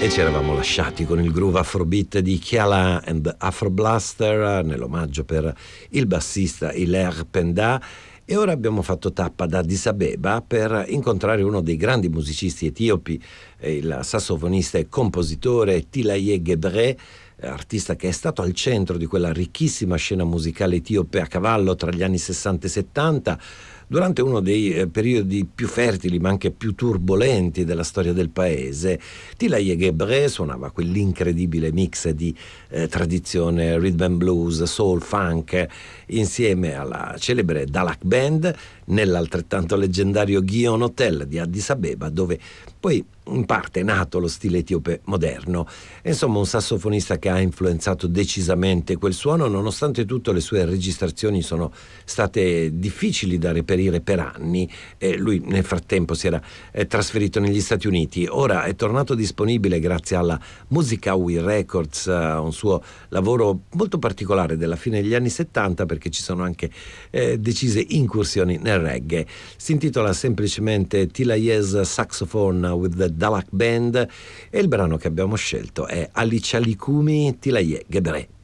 E ci eravamo lasciati con il groove afrobeat di Kiala and Afro Blaster nell'omaggio per il bassista Hilaire Penda. E ora abbiamo fatto tappa da Addis Abeba per incontrare uno dei grandi musicisti etiopi, il sassofonista e compositore Tilaye Gebre, artista che è stato al centro di quella ricchissima scena musicale etiope a cavallo tra gli anni 60 e 70, durante uno dei periodi più fertili ma anche più turbolenti della storia del paese. Tilaye Gebre suonava quell'incredibile mix di tradizione rhythm and blues, soul, funk, insieme alla celebre Dalak Band nell'altrettanto leggendario Gion Hotel di Addis Abeba, dove poi in parte è nato lo stile etiope moderno. Insomma, un sassofonista che ha influenzato decisamente quel suono, nonostante tutto le sue registrazioni sono state difficili da reperire per anni. Lui nel frattempo si era trasferito negli Stati Uniti, ora è tornato disponibile grazie alla Musicawi Records, un suo lavoro molto particolare della fine degli anni 70, perché ci sono anche decise incursioni nel reggae. Si intitola semplicemente Tilaye's Saxophone with the Dalak Band e il brano che abbiamo scelto è Ali Chalikumi Tilaye Gebre.